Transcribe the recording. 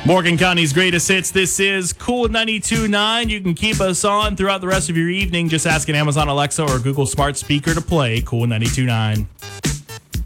Morgan County's greatest hits. This is Cool 92.9. You can keep us on throughout the rest of your evening. Just ask an Amazon Alexa or Google Smart Speaker to play Cool 92.9.